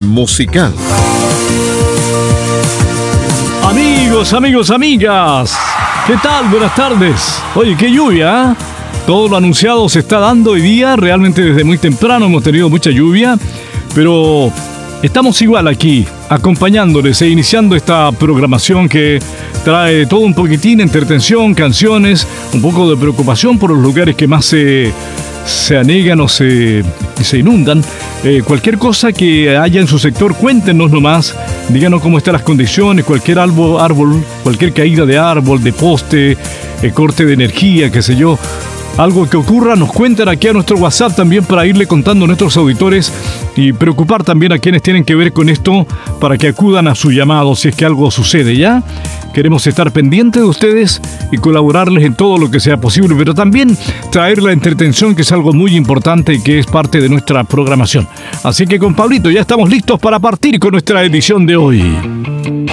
musical. Amigos, amigas, ¿qué tal? Buenas tardes. Oye, qué lluvia, ¿eh? Todo lo anunciado se está dando hoy día. Realmente desde muy temprano hemos tenido mucha lluvia, pero estamos igual aquí, acompañándoles e iniciando esta programación que trae todo un poquitín, entretención, canciones, un poco de preocupación por los lugares que más se anegan o se inundan. Cualquier cosa que haya en su sector, cuéntenos nomás, díganos cómo están las condiciones, cualquier árbol, cualquier caída de árbol, de poste, corte de energía, qué sé yo. Algo que ocurra, nos cuentan aquí a nuestro WhatsApp también para irle contando a nuestros auditores y preocupar también a quienes tienen que ver con esto para que acudan a su llamado si es que algo sucede, ¿ya? Queremos estar pendientes de ustedes y colaborarles en todo lo que sea posible, pero también traer la entretención, que es algo muy importante y que es parte de nuestra programación. Así que con Pablito ya estamos listos para partir con nuestra edición de hoy.